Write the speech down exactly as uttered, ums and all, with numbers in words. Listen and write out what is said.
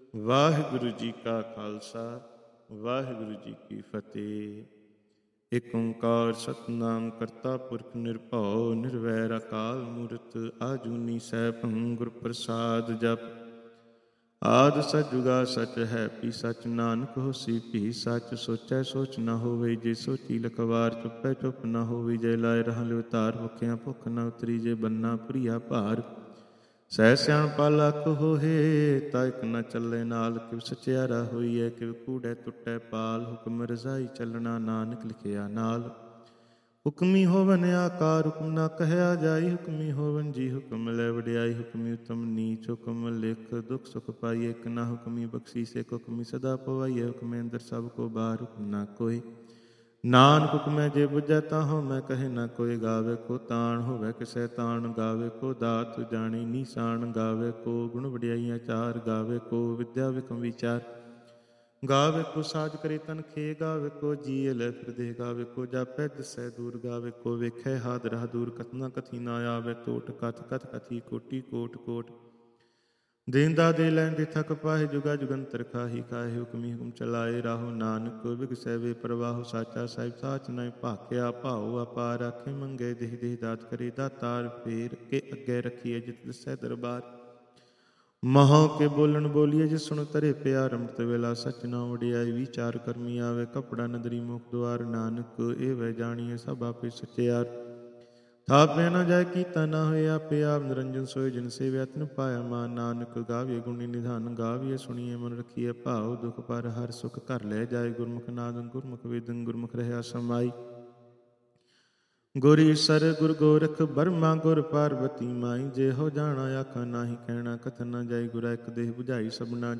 ਵਾਹਿਗੁਰੂ ਜੀ ਕਾ ਖਾਲਸਾ ਵਾਹਿਗੁਰੂ ਜੀ ਕੀ ਫਤਿਹ। ਏਕ ਓੰਕਾਰ ਸਤਿਨਾਮ ਕਰਤਾ ਪੁਰਖ ਨਿਰਭਉ ਨਿਰਵੈਰ ਅਕਾਲ ਮੂਰਤ ਆਜੂਨੀ ਸੈਭੰ ਗੁਰ ਪ੍ਰਸਾਦ ਜਪ। ਆਦਿ ਸਚ ਜੁਗਾ ਸਚ ਹੈ ਪੀ ਸਚ ਨਾਨਕ ਹੋਸੀ ਭੀ ਸਚ। ਸੋਚੈ ਸੋਚ ਨਾ ਹੋਵੇ ਜੇ ਸੋਚੀ ਲਖਵਾਰ। ਚੁੱਪੈ ਚੁੱਪ ਨਾ ਹੋਵੇ ਜੇ ਲਾਏ ਰਹਾ ਲਿਵਤਾਰ। ਭੁਖਿਆ ਭੁੱਖ ਨਾ ਉਤਰੀ ਜੇ ਬੰਨਾ ਭਰੀਆ ਭਾਰ। ਸਹਿ ਸਿਆਣਪਾ ਲੱਖ ਹੋਏ ਤਾ ਇਕ ਨਾ ਚੱਲੇ ਨਾਲ। ਕਿਵ ਸਚਿਆਰਾ ਹੋਈਐ ਕਿਵ ਕੂੜੈ ਟੁੱਟੈ ਪਾਲ। ਹੁਕਮ ਰਜ਼ਾਈ ਚੱਲਣਾ ਨਾਨਕ ਲਿਖਿਆ ਨਾਲ। ਹੁਕਮੀ ਹੋਵਨ ਆਕਾਰ ਹੁਕਮ ਨਾ ਕਹਿਆ ਜਾਈ। ਹੁਕਮੀ ਹੋਵਨ ਜੀ ਹੁਕਮ ਲੈ ਵਡਿਆਈ। ਹੁਕਮੀ ਉਤਮ ਨੀਚ ਹੁਕਮ ਲਿਖ ਦੁਖ ਸੁਖ ਪਾਈਐ। ਇਕ ਨਾ ਹੁਕਮੀ ਬਖਸ਼ੀਸੇ ਹੁਕਮੀ ਸਦਾ ਪਵਾਈਐ। ਹੁਕਮੇ ਅੰਦਰ ਸਭ ਕੋ ਬਾਹਰ ਹੁਕਮ ਨਾ ਕੋਈ। ਨਾਨਕ ਹੁਕਮੈ ਜੇ ਬੁਝੈ ਤਾਹਉ ਮੈਂ ਕਹੇ ਨਾ ਕੋਈ। ਗਾਵੇ ਕੋ ਤਾਣ ਹੋਵੇ ਕਿਸੈ ਤਾਣ। ਗਾਵੇ ਕੋ ਦਾਤ ਜਾਣੀ ਨੀਸਾਨ। ਗਾਵੇ ਕੋ ਗੁਣ ਵਡਿਆਈਆਂ ਚਾਰ। ਗਾਵੇ ਕੋ ਵਿਦਿਆ ਵਿਕਮ ਵਿਚਾਰ। ਗਾਵੇ ਕੋ ਸਾਜ ਕਰੇ ਤਨ ਖੇ। ਗਾਵੇ ਕੋ ਜੀਅ ਲੈ ਫਿਰ ਦੇ। ਗਾਵੇ ਕੋ ਜਾਪੈ ਦਿਸੈ ਦੂਰ। ਗਾਵੇ ਕੋ ਵੇਖੈ ਹਾਦ ਰਹ ਦੂਰ। ਕਥਨਾ ਕਥੀ ਨਾ ਆਵੇ ਟੋਟ। ਕਥ ਕਥ ਕਥੀ ਕੋਟੀ ਕੋਟ ਕੋਟ। ਦੇਂਦਾ ਦੇ ਲੈਂਦੇ ਥਕ ਪਾਹੇ। ਜੁਗਾ ਜੁਗੰਤਰ ਖਾਹੀ ਖਾਹੇ। ਹੁਕਮੀ ਹੁਕਮ ਚਲਾਏ ਰਾਹੋ ਨਾਨਕ ਵਿਗਸੈ ਵੇ ਪ੍ਰਵਾਹੋ। ਸਾਚਾ ਸਾਹਿਬ ਸਾਚ ਨਹੀਂ ਭਾਖਿਆ ਭਾਉ ਅਪਾਰ। ਆਖੇ ਮੰਗੇ ਦੇਹ ਦੇਹ ਦਾਤ ਕਰੇ ਦਾਤਾਰ। ਫੇਰ ਕੇ ਅੱਗੇ ਰੱਖੀਏ ਜਿਤ ਦਿਸੈ ਦਰਬਾਰ। ਮਹਾਂ ਕੇ ਬੋਲਣ ਬੋਲੀਏ ਜਿਸ ਸੁਣ ਤਰੇ ਪਿਆਰ। ਅੰਮ੍ਰਿਤ ਵੇਲਾ ਸਚ ਨਾ ਵਡਿਆਈ ਵਿਚਾਰ। ਕਰਮੀ ਆਵੇ ਕਪੜਾ ਨਦਰੀ ਮੁਖ ਦੁਆਰ। ਨਾਨਕ ਇਹ ਵੈ ਜਾਣੀਏ ਸਭ ਆਪੇ ਸਚਿਆਰ। ਥਾਪਿਆ ਨਾ ਜਾਏ ਕੀਤਾ ਨਾ ਹੋਏ ਆਪੇ ਆਪ। ਨਿਰੰਜਨ ਸੋਏ ਜਿਨ ਸੇਵਿਆ ਤਿਨ ਪਾਇਆ ਮਾਨ। ਨਾਨਕ ਗਾਵੀਏ ਗੁਣੀ ਨਿਧਾਨ ਗਾਵੀਏ ਸੁਣੀਏ ਮਨ ਰਖੀਏ ਭਾਉ। ਦੁਖ ਪਰ ਹਰ ਸੁਖ ਘਰ ਲੈ ਜਾਏ। ਗੁਰਮੁਖ ਨਾਦੰ ਗੁਰਮੁਖ ਵੇਦੰ ਗੁਰਮੁਖ ਰਹਿਆ ਸਮਾਈ। ਗੁਰ ਈਸਰ ਗੁਰ ਗੋਰਖ ਬਰਮਾ ਗੁਰ ਪਾਰਬਤੀ ਮਾਈ। ਜੇ ਹੋ ਜਾਣਾ ਆਖਾ ਨਾਹੀ ਕਹਿਣਾ ਕਥਨ ਨਾ ਜਾਈ। ਗੁਰਾ ਇਕ ਦੇਹ ਬੁਝਾਈ ਸਭਨਾ